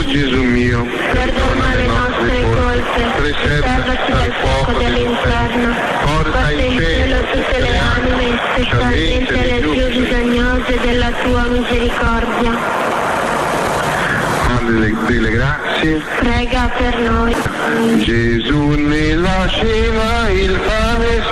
Gesù mio, perdona le nostre colpe, preservaci dal fuoco dell'inferno, porta in cielo tutte le anime, specialmente le più bisognose della tua misericordia. Madre delle grazie, Prega per noi. Gesù nella cena il pane